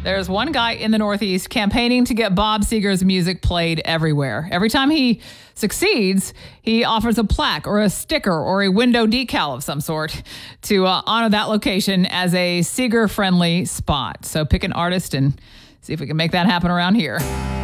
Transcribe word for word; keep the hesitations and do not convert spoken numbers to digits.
There's one guy in the Northeast campaigning to get Bob Seger's music played everywhere. Every time he succeeds, he offers a plaque or a sticker or a window decal of some sort to uh, honor that location as a Seger-friendly spot. So pick an artist and see if we can make that happen around here.